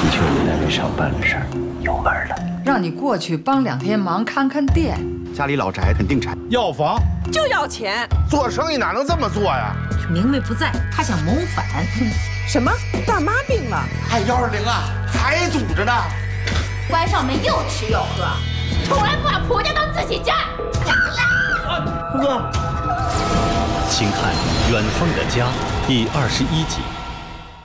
的确有单位上班的事儿，有门了。 让你过去帮2天忙，看看店。 家里老宅肯定拆， 要房就要钱。 做生意哪能这么做呀？ 明媚不在，他想谋反。 什么？大妈病了？ 还120啊，还堵着呢。 关上门又吃又喝，从来不把婆家当自己家。 胡哥， 请看《远方的家》第21集。